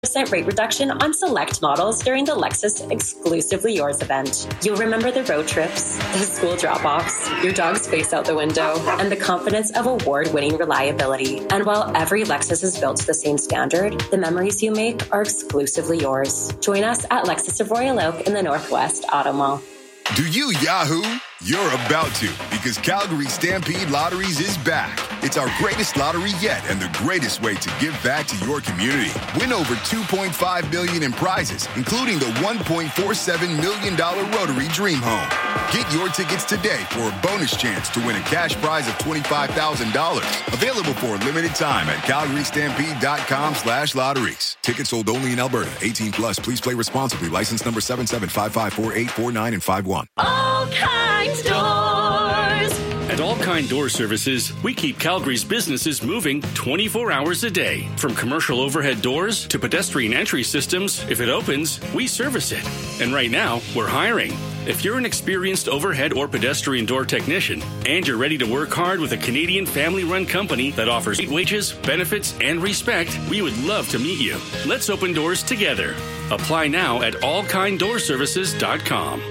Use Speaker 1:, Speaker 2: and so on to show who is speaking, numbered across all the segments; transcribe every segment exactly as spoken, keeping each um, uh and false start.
Speaker 1: percent rate reduction on select models during the Lexus Exclusively Yours event. You'll remember the road trips, the school drop-offs, your dog's face out the window, and the confidence of award-winning reliability. And while every Lexus is built to the same standard, the memories you make are exclusively yours. Join us at Lexus of Royal Oak in the Northwest Auto Mall.
Speaker 2: Do you Yahoo? You're about to, because Calgary Stampede Lotteries is back. It's our greatest lottery yet and the greatest way to give back to your community. Win over two point five million dollars in prizes, including the one point four seven million dollars Rotary Dream Home. Get your tickets today for a bonus chance to win a cash prize of twenty-five thousand dollars. Available for a limited time at calgarystampede.com slash lotteries. Tickets sold only in Alberta. eighteen plus. Please play responsibly. License number seven seven five five four eight four nine and five one.
Speaker 3: All Kind Doors.
Speaker 4: At All Kind Door Services, we keep Calgary's businesses moving twenty-four hours a day. From commercial overhead doors to pedestrian entry systems, if it opens, we service it. And right now, we're hiring. If you're an experienced overhead or pedestrian door technician and you're ready to work hard with a Canadian family-run company that offers great wages, benefits, and respect, we would love to meet you. Let's open doors together. Apply now at all kind door services dot com.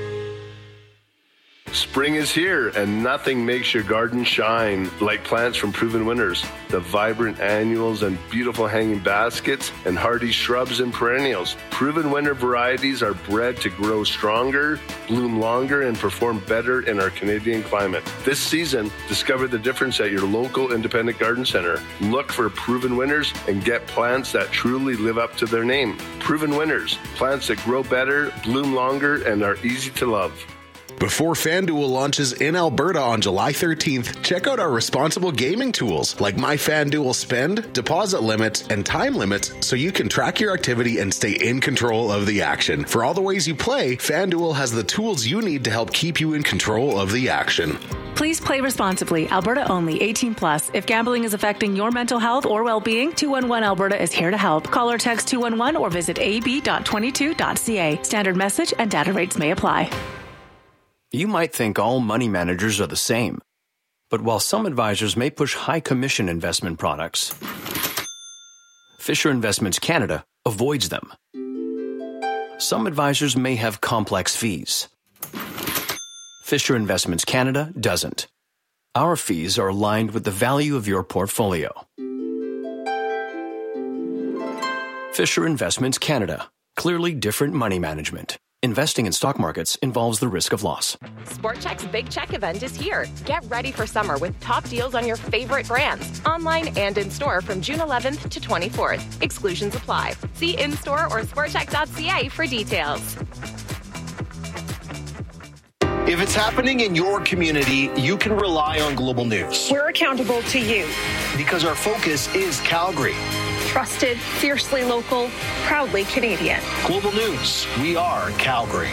Speaker 5: Spring is here, and nothing makes your garden shine like plants from Proven Winners. The vibrant annuals and beautiful hanging baskets and hardy shrubs and perennials. Proven Winner varieties are bred to grow stronger, bloom longer, and perform better in our Canadian climate. This season, discover the difference at your local independent garden center. Look for Proven Winners and get plants that truly live up to their name. Proven Winners, plants that grow better, bloom longer, and are easy to love.
Speaker 6: Before FanDuel launches in Alberta on July thirteenth, check out our responsible gaming tools like My FanDuel Spend, deposit limits, and time limits so you can track your activity and stay in control of the action. For all the ways you play, FanDuel has the tools you need to help keep you in control of the action.
Speaker 7: Please play responsibly. Alberta only. eighteen plus. If gambling is affecting your mental health or well-being, two one one Alberta is here to help. Call or text two one one or visit a b dot twenty-two dot c a. Standard message and data rates may apply.
Speaker 8: You might think all money managers are the same. But while some advisors may push high commission investment products, Fisher Investments Canada avoids them. Some advisors may have complex fees. Fisher Investments Canada doesn't. Our fees are aligned with the value of your portfolio. Fisher Investments Canada. Clearly different money management. Investing in stock markets involves the risk of loss.
Speaker 9: SportCheck's Big Check event is here. Get ready for summer with top deals on your favorite brands, online and in-store from June eleventh to twenty-fourth. Exclusions apply. See in-store or sportcheck dot c a for details.
Speaker 10: If it's happening in your community, you can rely on Global News.
Speaker 11: We're accountable to you.
Speaker 10: Because our focus is Calgary.
Speaker 11: Trusted, fiercely local, proudly Canadian.
Speaker 10: Global News. We are Calgary.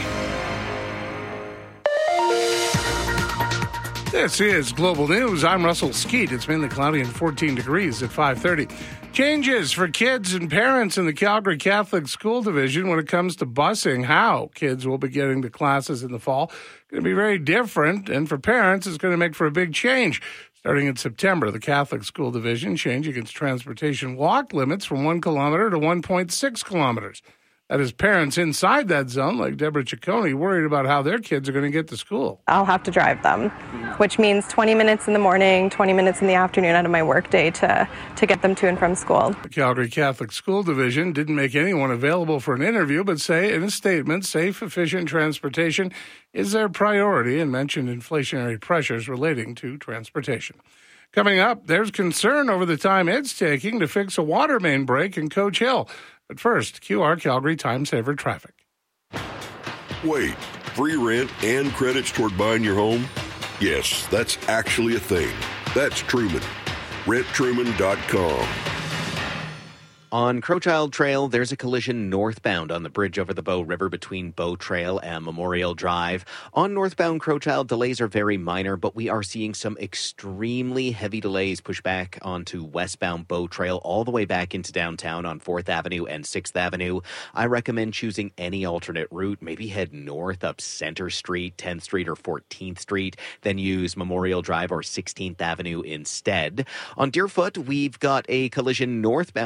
Speaker 12: This is Global News. I'm Russell Skeet. It's mainly cloudy and fourteen degrees at five thirty. Changes for kids and parents in the Calgary Catholic School Division when it comes to busing. How kids will be getting to classes in the fall going to be very different, and for parents, it's going to make for a big change. Starting in September, the Catholic School Division changing its transportation walk limits from one kilometer to one point six kilometers. That is, parents inside that zone, like Deborah Ciccone, worried about how their kids are going to get to school.
Speaker 13: I'll have to drive them, which means twenty minutes in the morning, twenty minutes in the afternoon out of my workday to, to get them to and from school.
Speaker 12: The Calgary Catholic School Division didn't make anyone available for an interview, but say in a statement, safe, efficient transportation is their priority and mentioned inflationary pressures relating to transportation. Coming up, there's concern over the time it's taking to fix a water main break in Coach Hill. But first, Q R Calgary Time Saver Traffic.
Speaker 14: Wait, free rent and credits toward buying your home? Yes, that's actually a thing. That's Truman. rent truman dot com.
Speaker 15: On Crowchild Trail, there's a collision northbound on the bridge over the Bow River between Bow Trail and Memorial Drive. On northbound Crowchild, delays are very minor, but we are seeing some extremely heavy delays push back onto westbound Bow Trail all the way back into downtown on fourth Avenue and sixth Avenue. I recommend choosing any alternate route. Maybe head north up Center Street, tenth Street, or fourteenth Street, then use Memorial Drive or sixteenth Avenue instead. On Deerfoot, we've got a collision northbound before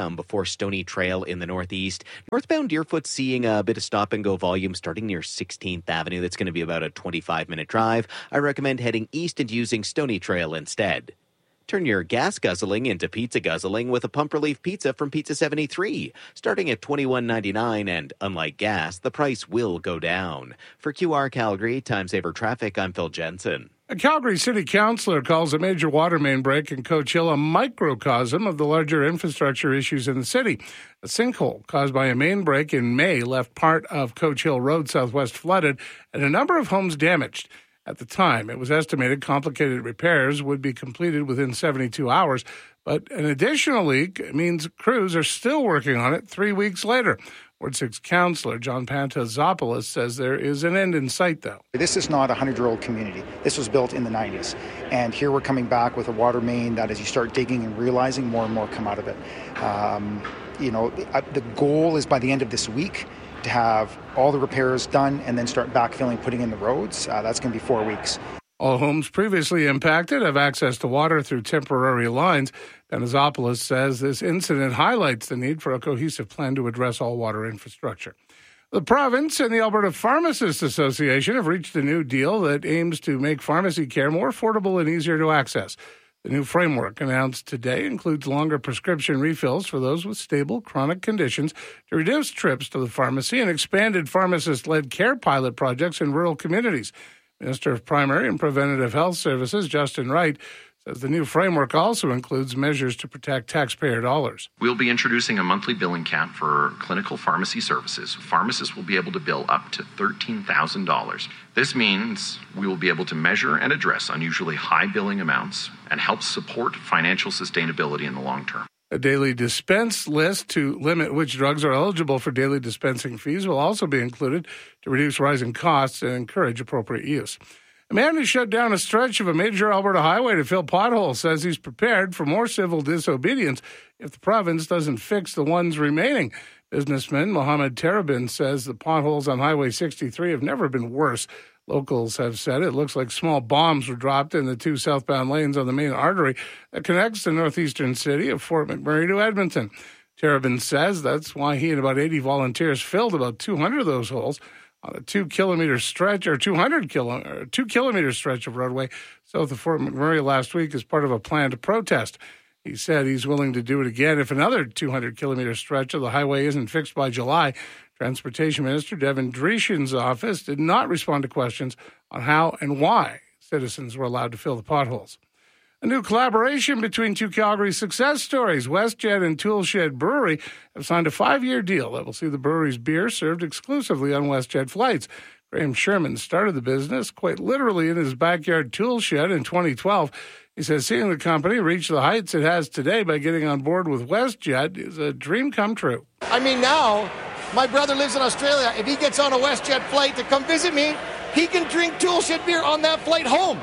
Speaker 15: Stony Trail in the northeast. Northbound Deerfoot seeing a bit of stop-and-go volume starting near sixteenth Avenue. That's going to be about a twenty-five minute drive. I recommend heading east and using Stony Trail instead. Turn your gas guzzling into pizza guzzling with a pump relief pizza from Pizza seventy-three. Starting at twenty-one ninety-nine, and unlike gas, the price will go down. For Q R Calgary, Time Saver Traffic, I'm Phil Jensen.
Speaker 12: A Calgary City Councillor calls a major water main break in Coach Hill a microcosm of the larger infrastructure issues in the city. A sinkhole caused by a main break in May left part of Coach Hill Road southwest flooded and a number of homes damaged. At the time, it was estimated complicated repairs would be completed within seventy-two hours, but an additional leak means crews are still working on it three weeks later. Ward six Councillor John Pantazopoulos says there is an end in sight, though.
Speaker 16: This is not a hundred-year-old community. This was built in the nineties. And here we're coming back with a water main that as you start digging and realizing, more and more come out of it. Um, you know, the goal is by the end of this week to have all the repairs done and then start backfilling, putting in the roads. Uh, that's going to be four weeks.
Speaker 12: All homes previously impacted have access to water through temporary lines. Panazopoulos says this incident highlights the need for a cohesive plan to address all water infrastructure. The province and the Alberta Pharmacists Association have reached a new deal that aims to make pharmacy care more affordable and easier to access. The new framework announced today includes longer prescription refills for those with stable chronic conditions to reduce trips to the pharmacy and expanded pharmacist-led care pilot projects in rural communities. Minister of Primary and Preventative Health Services, Justin Wright, says the new framework also includes measures to protect taxpayer dollars.
Speaker 17: We'll be introducing a monthly billing cap for clinical pharmacy services. Pharmacists will be able to bill up to thirteen thousand dollars. This means we will be able to measure and address unusually high billing amounts and help support financial sustainability in the long term.
Speaker 12: A daily dispense list to limit which drugs are eligible for daily dispensing fees will also be included to reduce rising costs and encourage appropriate use. A man who shut down a stretch of a major Alberta highway to fill potholes says he's prepared for more civil disobedience if the province doesn't fix the ones remaining. Businessman Mohammed Terabin says the potholes on Highway sixty-three have never been worse. Locals have said it looks like small bombs were dropped in the two southbound lanes on the main artery that connects the northeastern city of Fort McMurray to Edmonton. Terabin says that's why he and about eighty volunteers filled about two hundred of those holes on a two-kilometer stretch, or two hundred kilo, or two kilometer stretch of roadway south of Fort McMurray last week as part of a plan to protest. He said he's willing to do it again if another two hundred kilometer stretch of the highway isn't fixed by July. Transportation Minister Devin Dreeshen's office did not respond to questions on how and why citizens were allowed to fill the potholes. A new collaboration between two Calgary success stories, WestJet and Toolshed Brewery, have signed a five-year deal that will see the brewery's beer served exclusively on WestJet flights. Graham Sherman started the business quite literally in his backyard tool shed in twenty twelve. He says seeing the company reach the heights it has today by getting on board with WestJet is a dream come true.
Speaker 18: I mean, now, my brother lives in Australia. If he gets on a WestJet flight to come visit me, he can drink Toolshed beer on that flight home.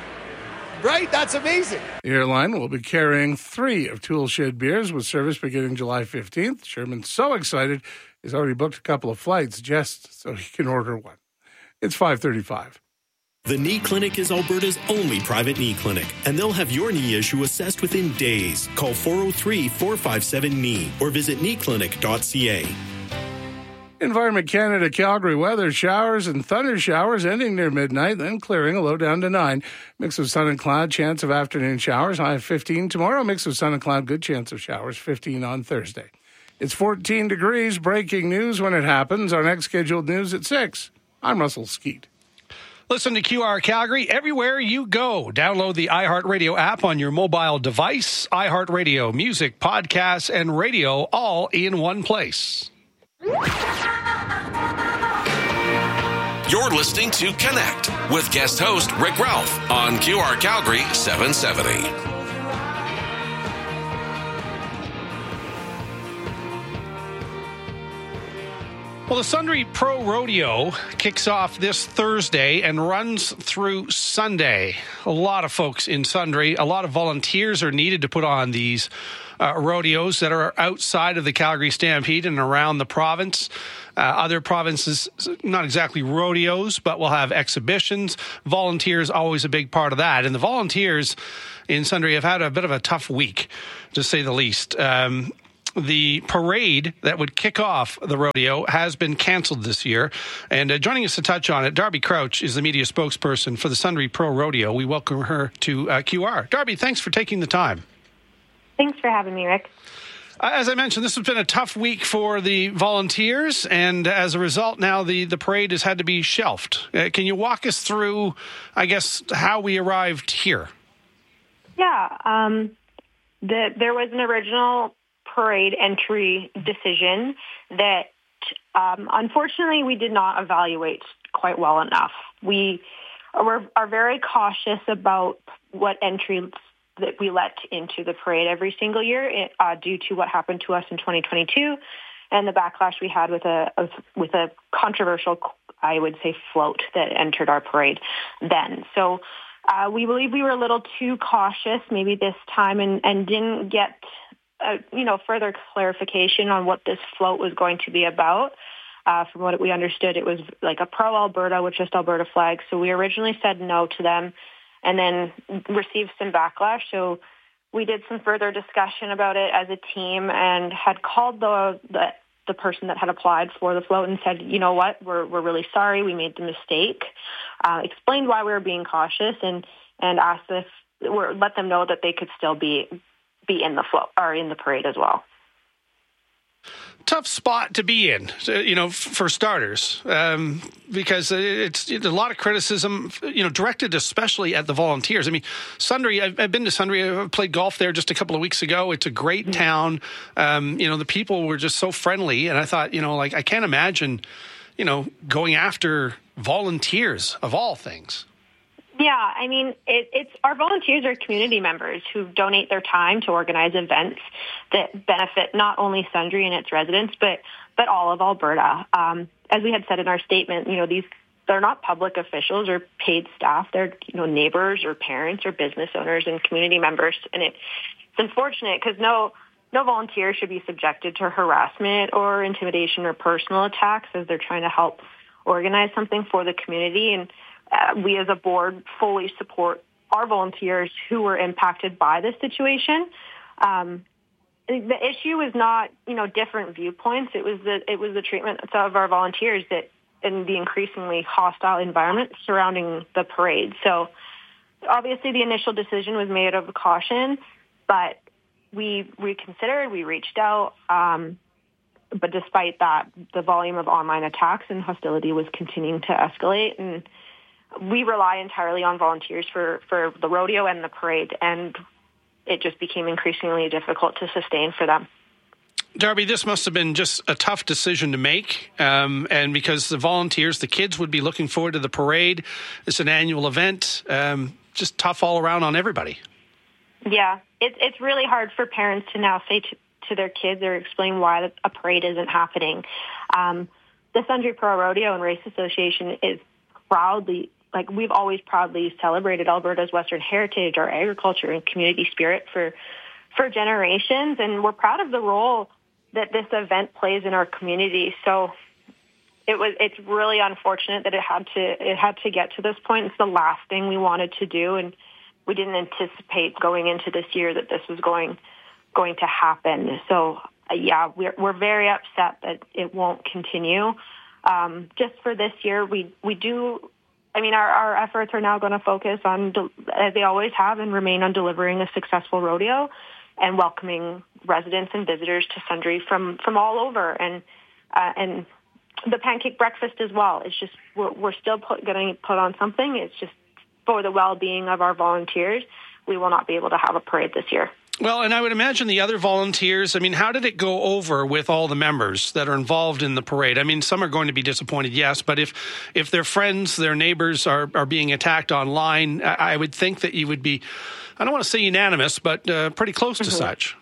Speaker 18: Right? That's amazing.
Speaker 12: The airline will be carrying three of Toolshed beers with service beginning July fifteenth. Sherman's so excited, he's already booked a couple of flights just so he can order one. It's five thirty-five.
Speaker 19: The Knee Clinic is Alberta's only private knee clinic, and they'll have your knee issue assessed within days. Call four oh three, four five seven, K N E E or visit knee clinic dot c a.
Speaker 12: Environment Canada Calgary weather, showers and thunder showers ending near midnight, then clearing, a low down to nine. Mix of sun and cloud, chance of afternoon showers, high of fifteen. Tomorrow, mix of sun and cloud, good chance of showers, fifteen on Thursday. It's fourteen degrees, breaking news when it happens. Our next scheduled news at six. I'm Russell Skeet.
Speaker 20: Listen to Q R Calgary everywhere you go. Download the iHeartRadio app on your mobile device. iHeartRadio, music, podcasts, and radio all in one place.
Speaker 21: You're listening to Connect with guest host Rick Ralph on Q R Calgary seven seventy.
Speaker 20: Well, the Sundre Pro Rodeo kicks off this Thursday and runs through Sunday. A lot of folks in Sundre, a lot of volunteers are needed to put on these uh, rodeos that are outside of the Calgary Stampede and around the province. Uh, other provinces, not exactly rodeos, but will have exhibitions. Volunteers, always a big part of that. And the volunteers in Sundre have had a bit of a tough week, to say the least. Um, the parade that would kick off the rodeo has been canceled this year. And uh, joining us to touch on it, Darby Crouch is the media spokesperson for the Sundre Pro Rodeo. We welcome her to uh, Q R. Darby, thanks for taking the time.
Speaker 1: Thanks for having me, Rick.
Speaker 20: Uh, as I mentioned, this has been a tough week for the volunteers, and as a result, now the, the parade has had to be shelved. Uh, can you walk us through, I guess, how we arrived here?
Speaker 1: Yeah, um, the, there was an original parade entry decision that, um, unfortunately, we did not evaluate quite well enough. We are, are very cautious about what entry that we let into the parade every single year uh, due to what happened to us in twenty twenty-two and the backlash we had with a, a with a controversial, I would say, float that entered our parade then. So uh, we believe we were a little too cautious maybe this time and, and didn't get uh, you know further clarification on what this float was going to be about. Uh, from what we understood, it was like a pro-Alberta with just Alberta flags. So we originally said no to them, and then received some backlash. So we did some further discussion about it as a team and had called the, the the person that had applied for the float and said, you know what, we're we're really sorry, we made the mistake. Uh, explained why we were being cautious and and asked if or let them know that they could still be be in the float or in the parade as well.
Speaker 20: Tough spot to be in, you know, for starters, um, because it's, it's a lot of criticism, you know, directed especially at the volunteers. I mean, Sundre, I've, I've been to Sundre, I played golf there just a couple of weeks ago. It's a great town. Um, you know, the people were just so friendly. And I thought, you know, like, I can't imagine, you know, going after volunteers of all things.
Speaker 1: Yeah, I mean, it, it's our volunteers are community members who donate their time to organize events that benefit not only Sundre and its residents, but but all of Alberta. Um, as we had said in our statement, you know, these they're not public officials or paid staff. They're you know neighbors or parents or business owners and community members, and it, it's unfortunate because no no volunteer should be subjected to harassment or intimidation or personal attacks as they're trying to help organize something for the community. And Uh, we as a board fully support our volunteers who were impacted by this situation. Um, the issue was not, you know, different viewpoints. It was the it was the treatment of our volunteers that in the increasingly hostile environment surrounding the parade. So obviously the initial decision was made of caution, but we reconsidered, we reached out. Um, but despite that, the volume of online attacks and hostility was continuing to escalate, and we rely entirely on volunteers for, for the rodeo and the parade, and it just became increasingly difficult to sustain for them.
Speaker 20: Darby, this must have been just a tough decision to make, um, and because the volunteers, the kids would be looking forward to the parade. It's an annual event, um, just tough all around on everybody.
Speaker 1: Yeah, it's it's really hard for parents to now say to, to their kids or explain why a parade isn't happening. Um, the Sundre Pro Rodeo and Race Association is proudly Like we've always proudly celebrated Alberta's Western heritage, our agriculture and community spirit for for generations, and we're proud of the role that this event plays in our community. So it was it's really unfortunate that it had to it had to get to this point. It's the last thing we wanted to do, and we didn't anticipate going into this year that this was going going to happen. So uh, yeah, we're we're very upset that it won't continue. Um, just for this year, we we do. I mean, our, our efforts are now going to focus on, as they always have, and remain on delivering a successful rodeo and welcoming residents and visitors to Sundre from, from all over, and uh, and the pancake breakfast as well. It's just we're, we're still going to put on something. It's just for the well-being of our volunteers. We will not be able to have a parade this year.
Speaker 20: Well, and I would imagine the other volunteers, I mean, how did it go over with all the members that are involved in the parade? I mean, some are going to be disappointed, yes, but if if their friends, their neighbors are, are being attacked online, I, I would think that you would be, I don't want to say unanimous, but uh, pretty close to mm-hmm. such.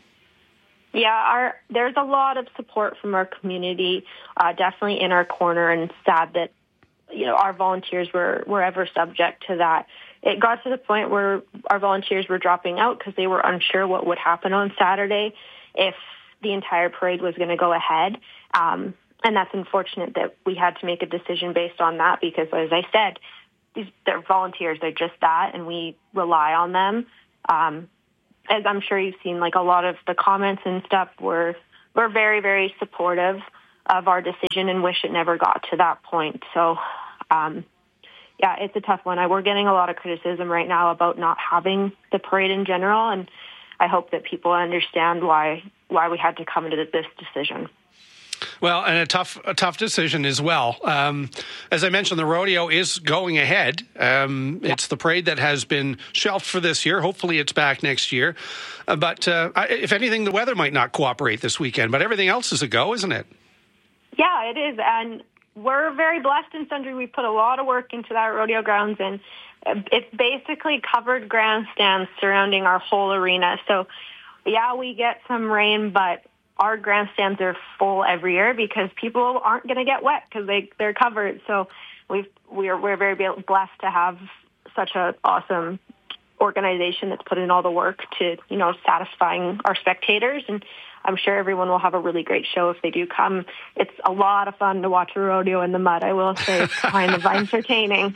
Speaker 1: Yeah, our there's a lot of support from our community, uh, definitely in our corner, and sad that, you know, our volunteers were, were ever subject to that. It got to the point where our volunteers were dropping out because they were unsure what would happen on Saturday if the entire parade was going to go ahead. Um, and that's unfortunate that we had to make a decision based on that because, as I said, these they're volunteers. They're just that, and we rely on them. Um, as I'm sure you've seen, like a lot of the comments and stuff were we're very, very supportive of our decision and wish it never got to that point. So, um, yeah, it's a tough one. I, we're getting a lot of criticism right now about not having the parade in general, and I hope that people understand why why we had to come to this decision.
Speaker 20: Well, and a tough, a tough decision as well. Um, as I mentioned, the rodeo is going ahead. Um, yeah. It's the parade that has been shelved for this year. Hopefully it's back next year. Uh, but uh, if anything, the weather might not cooperate this weekend, but everything else is a go, isn't it?
Speaker 1: Yeah, it is. And we're very blessed in Sundre. We put a lot of work into that rodeo grounds, and it's basically covered grandstands surrounding our whole arena. So, yeah, we get some rain, but our grandstands are full every year because people aren't going to get wet because they, they're covered. So we've, we're, we're very blessed to have such an awesome organization that's put in all the work to, you know, satisfying our spectators. And I'm sure everyone will have a really great show if they do come. It's a lot of fun to watch a rodeo in the mud, I will say. It's kind of entertaining.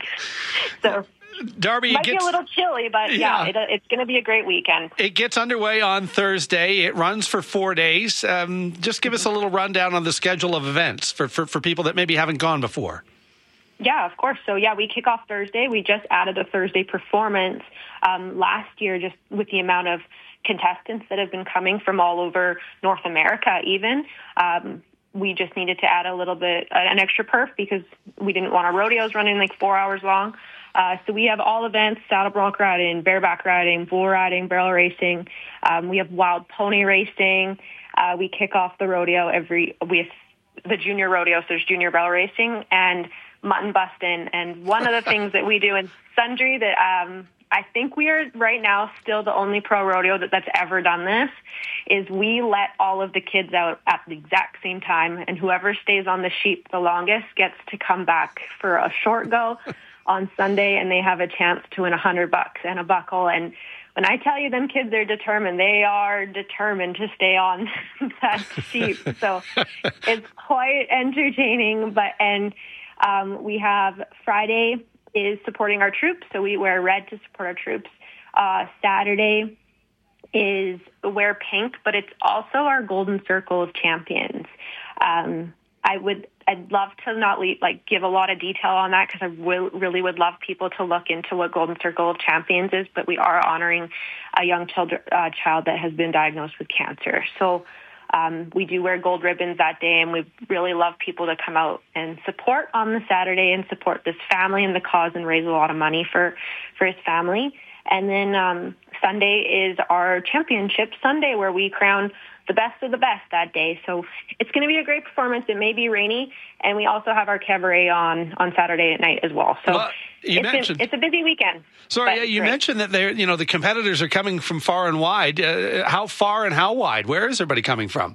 Speaker 1: So
Speaker 20: Darby,
Speaker 1: it might
Speaker 20: it gets,
Speaker 1: be a little chilly, but yeah, yeah it, it's going to be a great weekend.
Speaker 20: It gets underway on Thursday. It runs for four days. Um, just give us a little rundown on the schedule of events for, for, for people that maybe haven't gone before.
Speaker 1: Yeah, of course. So, yeah, we kick off Thursday. We just added a Thursday performance um, last year just with the amount of contestants that have been coming from all over North America even. Um, we just needed to add a little bit, uh, an extra perf because we didn't want our rodeos running like four hours long. Uh, so we have all events, saddle bronc riding, bareback riding, bull riding, barrel racing. Um, we have wild pony racing. Uh, we kick off the rodeo every, we have the junior rodeo, so there's junior barrel racing and mutton busting. And one of the things that we do in Sundre that um, I think we are right now still the only pro rodeo that, that's ever done this is we let all of the kids out at the exact same time, and whoever stays on the sheep the longest gets to come back for a short go on Sunday, and they have a chance to win a hundred bucks and a buckle. And when I tell you them kids are determined, they are determined to stay on that sheep. So it's quite entertaining. But and um, we have Friday is supporting our troops, so we wear red to support our troops. Uh, Saturday is wear pink, but it's also our Golden Circle of Champions. Um, I would. I'd love to not leave, like give a lot of detail on that because I will, really would love people to look into what Golden Circle of Champions is, but we are honoring a young child, uh, child that has been diagnosed with cancer. So um, we do wear gold ribbons that day, and we really love people to come out and support on the Saturday and support this family and the cause and raise a lot of money for, for his family. And then um, Sunday is our championship Sunday where we crown the best of the best that day. So it's going to be a great performance. It may be rainy, and we also have our cabaret on, on Saturday at night as well. So
Speaker 20: well, you
Speaker 1: it's,
Speaker 20: mentioned,
Speaker 1: a, it's a busy weekend.
Speaker 20: Sorry, yeah, you great. mentioned that they're, you know, the competitors are coming from far and wide. Uh, how far and how wide? Where is everybody coming from?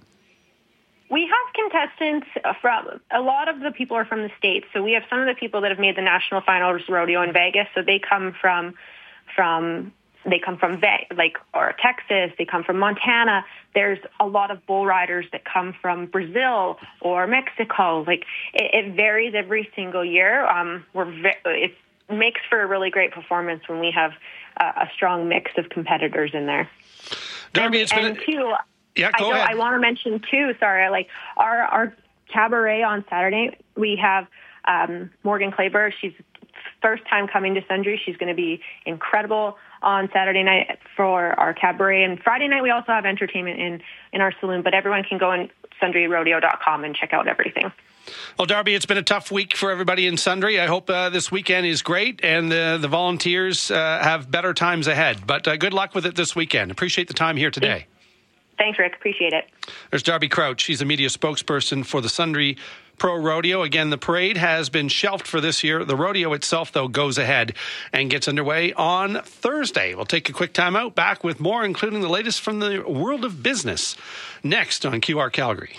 Speaker 1: We have contestants from, a lot of the people are from the States. So we have some of the people that have made the National Finals Rodeo in Vegas. So they come from, from, They come from like or Texas. They come from Montana. There's a lot of bull riders that come from Brazil or Mexico. Like it, it varies every single year. Um, we're ve- it makes for a really great performance when we have uh, a strong mix of competitors in there.
Speaker 20: Darby,
Speaker 1: and,
Speaker 20: it's been
Speaker 1: and two,
Speaker 20: yeah, go
Speaker 1: I,
Speaker 20: ahead.
Speaker 1: I want to mention too. Sorry, like our our cabaret on Saturday. We have um, Morgan Claber. She's first time coming to Sundre. She's going to be incredible on Saturday night for our cabaret. And Friday night, we also have entertainment in, in our saloon, but everyone can go on sundre rodeo dot com and check out everything.
Speaker 20: Well, Darby, it's been a tough week for everybody in Sundre. I hope uh, this weekend is great and the, the volunteers uh, have better times ahead. But uh, good luck with it this weekend. Appreciate the time here today.
Speaker 1: Thanks, Rick. Appreciate it.
Speaker 20: There's Darby Crouch. She's a media spokesperson for the Sundre Pro Rodeo. Again, the parade has been shelved for this year. The rodeo itself, though, goes ahead and gets underway on Thursday. We'll take a quick time out. Back with more, including the latest from the world of business. Next on Q R Calgary.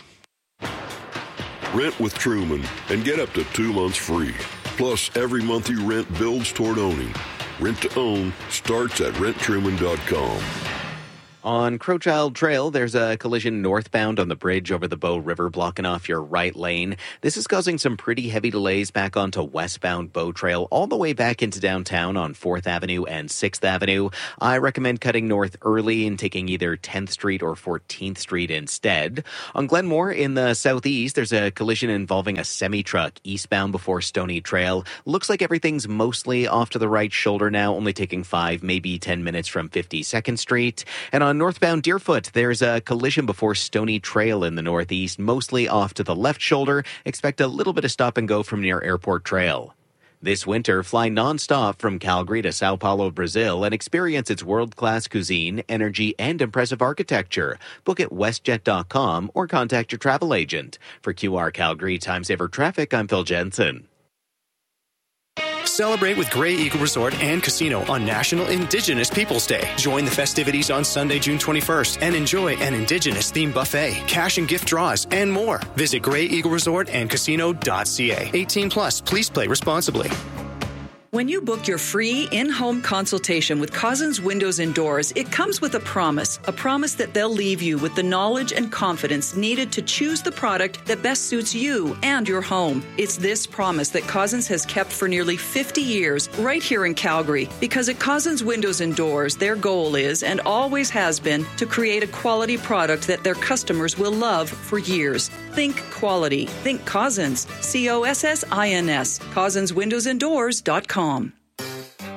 Speaker 14: Rent with Truman and get up to two months free. Plus, every month you rent builds toward owning. Rent to own starts at rent truman dot com.
Speaker 15: On Crowchild Trail, there's a collision northbound on the bridge over the Bow River, blocking off your right lane. This is causing some pretty heavy delays back onto westbound Bow Trail, all the way back into downtown on fourth Avenue and sixth Avenue. I recommend cutting north early and taking either tenth Street or fourteenth Street instead. On Glenmore in the southeast, there's a collision involving a semi-truck eastbound before Stony Trail. Looks like everything's mostly off to the right shoulder now, only taking five, maybe ten minutes from fifty-second Street. And on northbound Deerfoot, there's a collision before Stony Trail in the northeast, mostly off to the left shoulder. Expect a little bit of stop and go from near Airport Trail. This winter, fly nonstop from Calgary to Sao Paulo, Brazil, and experience its world-class cuisine, energy, and impressive architecture. Book at westjet dot com or contact your travel agent. For Q R Calgary Time Saver Traffic, I'm Phil Jensen.
Speaker 2: Celebrate with Grey Eagle Resort and Casino on National Indigenous Peoples Day. Join the festivities on Sunday, June twenty-first and enjoy an Indigenous-themed buffet, cash and gift draws, and more. Visit Grey Eagle Resort and Casino dot C A. eighteen plus, please play responsibly.
Speaker 22: When you book your free in-home consultation with Cousins Windows and Doors, it comes with a promise, a promise that they'll leave you with the knowledge and confidence needed to choose the product that best suits you and your home. It's this promise that Cousins has kept for nearly fifty years right here in Calgary, because at Cousins Windows and Doors, their goal is and always has been to create a quality product that their customers will love for years. Think quality. Think Cousins. C O S S I N S. Cousins Windows and Doors dot com.